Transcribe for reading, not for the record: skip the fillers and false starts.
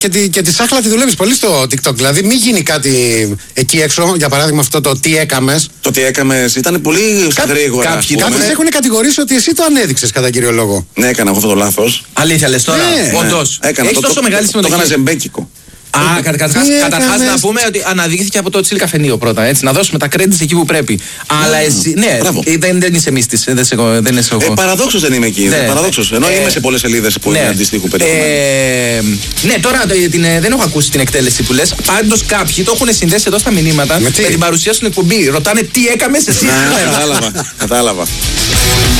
Και τη Σάχλα τη δουλεύεις πολύ στο TikTok. Δηλαδή, μην γίνει κάτι εκεί έξω, για παράδειγμα αυτό το τι έκαμες. Το τι έκαμες ήταν πολύ γρήγορα. Κάποιοι έχουν κατηγορήσει ότι εσύ το ανέδειξες κατά κύριο λόγο. Ναι, έκανα εγώ αυτό το λάθος. Αλήθεια λες τώρα, όντως. Έχεις τόσο μεγάλη συμμετοχή. Το έκανα ζεμπέκικο. Καταρχάς να πούμε ότι αναδείχθηκε από το Τσίλι Καφενείο πρώτα. Έτσι, να δώσουμε τα credits εκεί που πρέπει. Αλλά εσύ. Ναι, δεν είσαι μίστης. Δεν είσαι εγώ. Παραδόξως δεν είμαι εκεί. Παραδόξως. Ενώ είμαι σε πολλές σελίδες που είναι αντιστοίχου περιεχομένου. Ναι, τώρα δεν έχω ακούσει την εκτέλεση που λες. Πάντως κάποιοι το έχουν συνδέσει εδώ στα μηνύματα με την παρουσία στην εκπομπή. Ρωτάνε τι έκαμες εσύ. Κατάλαβα.